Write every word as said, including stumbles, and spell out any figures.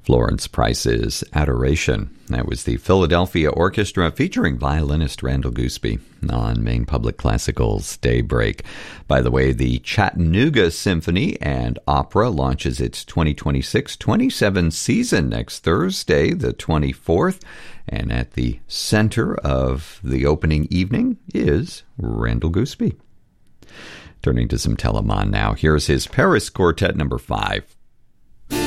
Florence Price's Adoration. That was the Philadelphia Orchestra featuring violinist Randall Gooseby on Maine Public Classical's Daybreak. By the way, the Chattanooga Symphony and Opera launches its twenty twenty-six twenty-seven season next Thursday, the twenty-fourth. And at the center of the opening evening is Randall Gooseby. Turning to some Telemann now, here's his Paris Quartet number five.